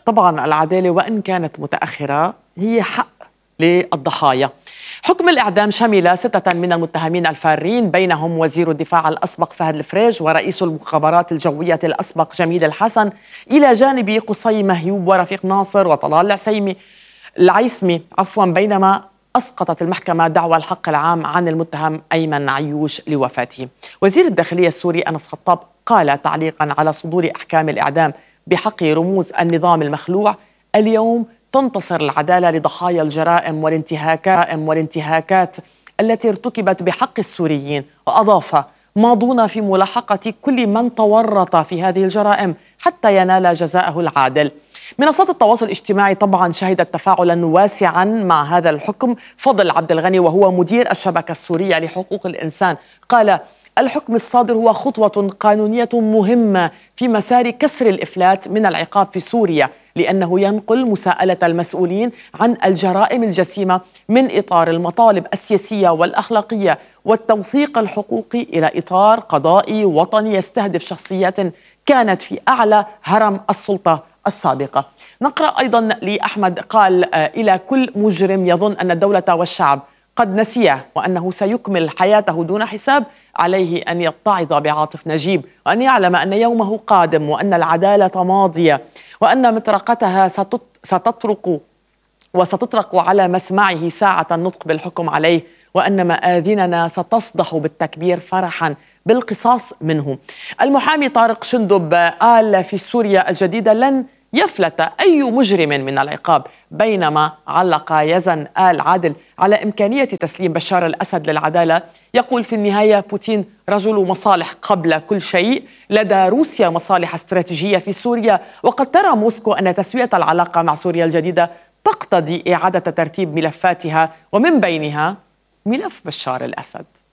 طبعا العدالة وإن كانت متأخرة هي حق للضحايا. حكم الإعدام شمل 6 من المتهمين الفارين، بينهم وزير الدفاع الأسبق فهد الفريج ورئيس المخابرات الجوية الأسبق جميل الحسن، إلى جانب قصي مهيوب ورفيق ناصر وطلال العيسمي بينما أسقطت المحكمة دعوى الحق العام عن المتهم أيمن عيوش لوفاته. وزير الداخلية السوري أنس خطاب قال تعليقا على صدور أحكام الإعدام بحق رموز النظام المخلوع: اليوم تنتصر العدالة لضحايا الجرائم والانتهاكات التي ارتكبت بحق السوريين. وأضاف: ماضون في ملاحقة كل من تورط في هذه الجرائم حتى ينال جزاءه العادل. منصات التواصل الاجتماعي طبعا شهدت تفاعلا واسعا مع هذا الحكم. فضل عبد الغني وهو مدير الشبكة السورية لحقوق الإنسان قال: الحكم الصادر هو خطوة قانونية مهمة في مسار كسر الإفلات من العقاب في سوريا، لأنه ينقل مساءلة المسؤولين عن الجرائم الجسيمة من إطار المطالب السياسية والأخلاقية والتوثيق الحقوقي إلى إطار قضائي وطني يستهدف شخصيات كانت في أعلى هرم السلطة السابقة. نقرأ أيضا لأحمد قال: إلى كل مجرم يظن أن الدولة والشعب قد نسيه وأنه سيكمل حياته دون حساب، عليه أن يتعظ بعاطف نجيب وأن يعلم أن يومه قادم وأن العدالة ماضية وأن مطرقتها ستطرق على مسمعه ساعة النطق بالحكم عليه، وأن مآذننا ستصدح بالتكبير فرحا بالقصاص منه. المحامي طارق شندب قال: في سوريا الجديدة لن يفلت أي مجرم من العقاب، بينما علق يزن آل عادل على إمكانية تسليم بشار الأسد للعدالة. يقول: في النهاية بوتين رجل مصالح قبل كل شيء، لدى روسيا مصالح استراتيجية في سوريا، وقد ترى موسكو أن تسوية العلاقة مع سوريا الجديدة تقتضي إعادة ترتيب ملفاتها ومن بينها ملف بشار الأسد.